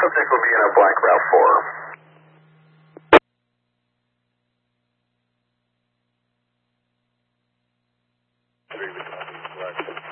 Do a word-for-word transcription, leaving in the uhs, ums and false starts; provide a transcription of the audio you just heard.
subject will be in a black RAV four. Three, we copy. Black.